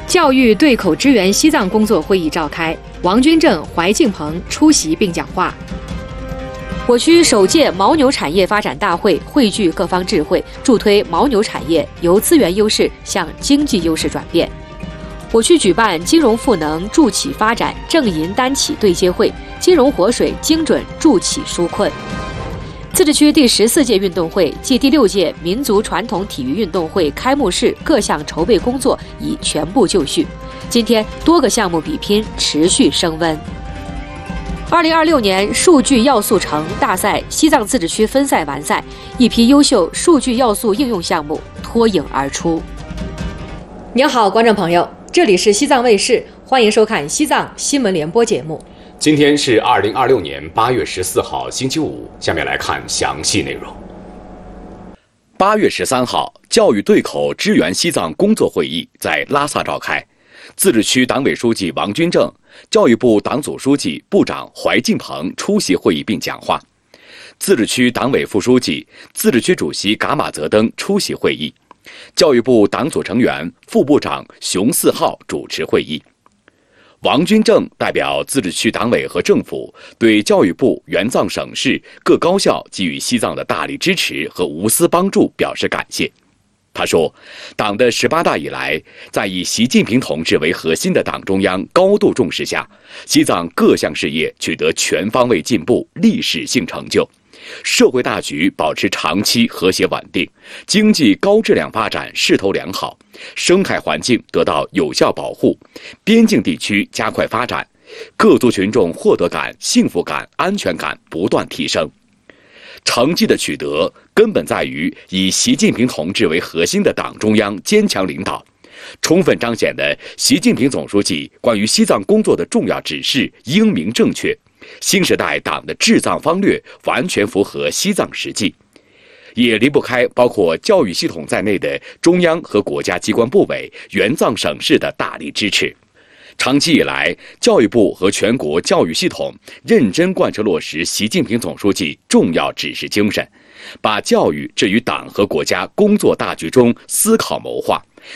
教育对口支援西藏工作会议召开，王军正、怀敬鹏出席并讲话。我区首届牦牛产业发展大会汇聚各方智慧，助推牦牛产业由资源优势向经济优势转变。我区举办金融赋能助企发展正银单企对接会，金融活水精准助企纾困。自治区第14届运动会暨第6届民族传统体育运动会开幕式各项筹备工作已全部就绪，今天多个项目比拼持续升温。2026年数据要素城大赛西藏自治区分赛完赛，一批优秀数据要素应用项目脱颖而出。您好，观众朋友，这里是西藏卫视，欢迎收看西藏新闻联播节目。 今天是2026年8月14号星期五，下面来看详细内容。 8月13号，教育对口支援西藏工作会议在拉萨召开，自治区党委书记王军正、教育部党组书记、部长怀敬鹏出席会议并讲话。自治区党委副书记、自治区主席噶玛泽登出席会议，教育部党组成员、副部长熊四浩主持会议。王军正代表自治区党委和政府对教育部、援藏省市各高校给予西藏的大力支持和无私帮助表示感谢。他说，党的18大以来，在以习近平同志为核心的党中央高度重视下，西藏各项事业取得全方位进步、历史性成就，社会大局保持长期和谐稳定，经济高质量发展势头良好，生态环境得到有效保护，边境地区加快发展，各族群众获得感、幸福感、安全感不断提升。成绩的取得根本在于以习近平同志为核心的党中央坚强领导，充分彰显了习近平总书记关于西藏工作的重要指示英明正确，新时代党的治藏方略完全符合西藏实际，也离不开包括教育系统在内的中央和国家机关部委、援藏省市的大力支持。长期以来，教育部和全国教育系统认真贯彻落实习近平总书记重要指示精神，把教育置于党和国家工作大局中思考谋划，